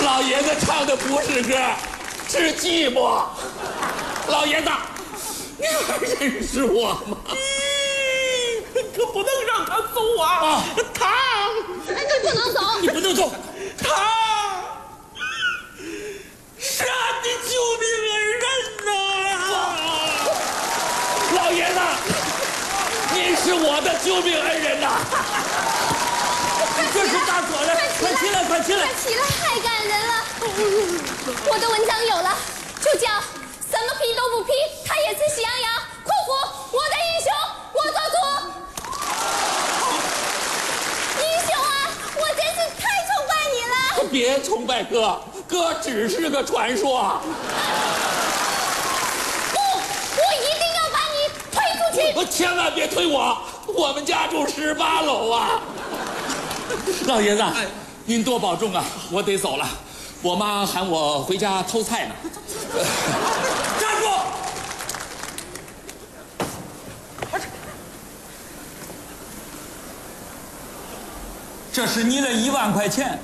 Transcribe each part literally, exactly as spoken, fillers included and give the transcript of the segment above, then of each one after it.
老爷子唱的不是歌，是寂寞。老爷子，你还认识我吗？ 可不能让他走啊！啊他， 哎，你不能走， 你不能走， 他是俺的救命恩人呐！ 老爷子，您是我的救命恩人呐！ 这是大佐了，快起来，快起来！ 快起来，太感人了！我的文章有了，就叫什么皮都不皮，他也是喜羊羊。酷虎，我的英雄，我做主。英雄啊，我真是太崇拜你了！ 别崇拜哥，哥只是个传说。 不，我一定要把你推出去！ 我千万别推我，我们家住十八楼啊！老爷子，您多保重啊！我得走了，我妈喊我回家偷菜呢。 站住！这是你的一万块钱。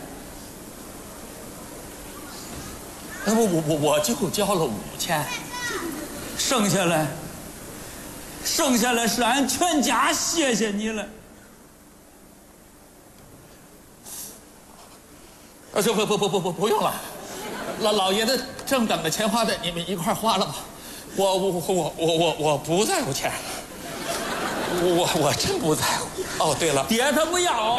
我我我我就交了五千，剩下来，剩下来是俺全家谢谢你了。 啊，这不不不不不不用了，老老爷子正等着钱花的，你们一块花了吧。我我我我我我不在乎钱，我我真不在乎。哦，对了， 爹他不要。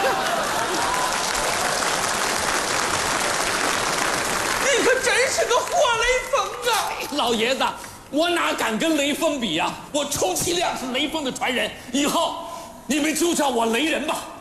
你可真是个活雷锋啊！ 老爷子，我哪敢跟雷锋比呀、啊？我充其量是雷锋的传人，以后你们就叫我雷人吧。